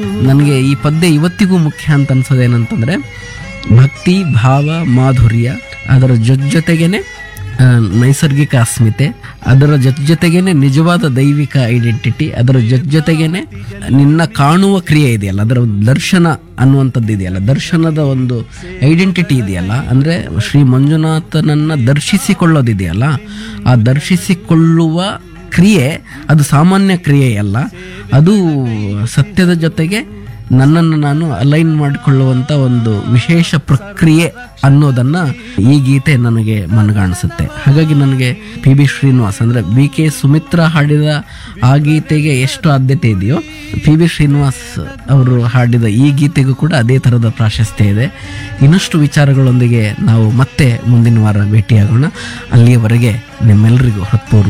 ನನಗೆ ಈ ಪದ್ಯ ಇವತ್ತಿಗೂ ಮುಖ್ಯ ಅಂತ ಅನ್ಸೋದೇನಂತಂದ್ರೆ, ಭಕ್ತಿ ಭಾವ ಮಾಧುರ್ಯ, ಅದರ ಜೊತೆಗೇನೆ ನೈಸರ್ಗಿಕ ಅಸ್ಮಿತೆ, ಅದರ ಜೊತೆಗೇನೆ ನಿಜವಾದ ದೈವಿಕ ಐಡೆಂಟಿಟಿ, ಅದರ ಜೊತೆಗೇನೆ ನಿನ್ನ ಕಾಣುವ ಕ್ರಿಯೆ ಇದೆಯಲ್ಲ, ಅದರ ದರ್ಶನ ಅನ್ನುವಂಥದ್ದು ಇದೆಯಲ್ಲ, ದರ್ಶನದ ಒಂದು ಐಡೆಂಟಿಟಿ ಇದೆಯಲ್ಲ, ಅಂದರೆ ಶ್ರೀ ಮಂಜುನಾಥನನ್ನು ದರ್ಶಿಸಿಕೊಳ್ಳೋದಿದೆಯಲ್ಲ, ಆ ದರ್ಶಿಸಿಕೊಳ್ಳುವ ಕ್ರಿಯೆ ಅದು ಸಾಮಾನ್ಯ ಕ್ರಿಯೆಯಲ್ಲ, ಅದು ಸತ್ಯದ ಜೊತೆಗೆ ನನ್ನನ್ನು ನಾನು ಅಲೈನ್ ಮಾಡಿಕೊಳ್ಳುವಂಥ ಒಂದು ವಿಶೇಷ ಪ್ರಕ್ರಿಯೆ ಅನ್ನೋದನ್ನ ಈ ಗೀತೆ ನನಗೆ ಮನಗಾಣಿಸುತ್ತೆ. ಹಾಗಾಗಿ ನನಗೆ ಪಿ ಬಿ ಶ್ರೀನಿವಾಸ್ ಅಂದರೆ ಬಿ ಕೆ ಸುಮಿತ್ರಾ ಹಾಡಿದ ಆ ಗೀತೆಗೆ ಎಷ್ಟು ಆದ್ಯತೆ ಇದೆಯೋ, ಪಿ ಬಿ ಶ್ರೀನಿವಾಸ್ ಅವರು ಹಾಡಿದ ಈ ಗೀತೆಗೂ ಕೂಡ ಅದೇ ಥರದ ಪ್ರಾಶಸ್ತ್ಯ ಇದೆ. ಇನ್ನಷ್ಟು ವಿಚಾರಗಳೊಂದಿಗೆ ನಾವು ಮತ್ತೆ ಮುಂದಿನ ವಾರ ಭೇಟಿಯಾಗೋಣ. ಅಲ್ಲಿಯವರೆಗೆ ನಿಮ್ಮೆಲ್ಲರಿಗೂ ಹೃತ್ಪೂರ್ವಕ